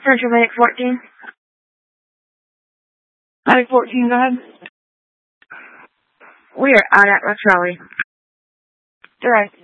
Central Medic 14. Medic 14, go ahead. We are out at Rush Raleigh. Direct.